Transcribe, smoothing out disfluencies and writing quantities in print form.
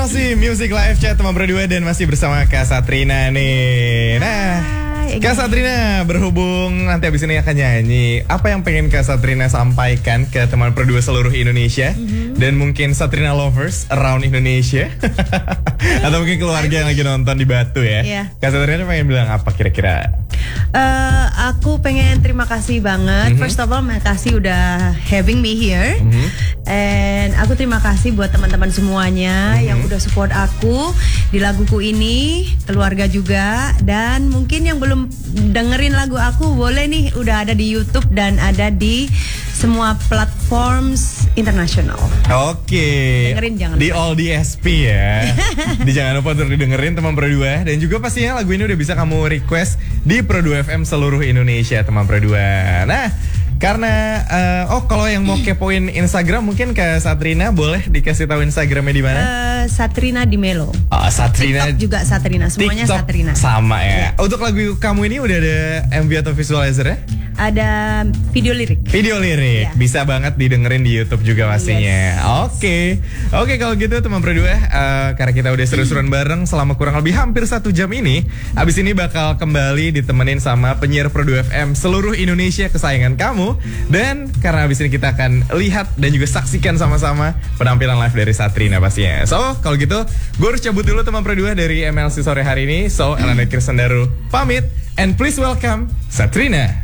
MLC Music Live Chat teman berdua dan masih bersama Kak Satrina nih. Nah, Kak Satrina berhubung nanti abis ini akan nyanyi, apa yang pengen Kak Satrina sampaikan ke teman berdua seluruh Indonesia dan mungkin Satrina lovers around Indonesia atau mungkin keluarga yang lagi nonton di Batu ya? Kak Satrina pengen bilang apa kira-kira? Aku pengen terima kasih banget. First of all, makasih udah having me here. And aku terima kasih buat teman-teman semuanya yang udah support aku di laguku ini, keluarga juga. Dan mungkin yang belum dengerin lagu aku, boleh nih, udah ada di YouTube dan ada di semua platforms internasional. Oke. Dengerin jangan di all DSP ya. Jangan lupa untuk didengerin teman Pro2. Dan juga pastinya lagu ini udah bisa kamu request di Pro2 FM seluruh Indonesia teman Pro2. Nah, karena kalau yang mau kepoin Instagram mungkin ke Satrina boleh dikasih tahu Instagramnya di mana? Satrina di Melo. Satrina TikTok juga Satrina, semuanya TikTok Satrina. Sama ya. Untuk lagu kamu ini udah ada MV atau visualizer ya? Ada video lirik. Video lirik, bisa banget didengerin di YouTube juga pastinya. Oke, kalau gitu teman Pro2, karena kita udah seru-seruan bareng selama kurang lebih hampir 1 jam ini, abis ini bakal kembali ditemenin sama penyiar Pro2 FM seluruh Indonesia kesayangan kamu. Dan karena abis ini kita akan lihat dan juga saksikan sama-sama penampilan live dari Satrina pastinya. So, kalau gitu, gue harus cabut dulu teman Pro2 dari MLC sore hari ini. So, Elana Kirsandaru pamit, and please welcome Satrina.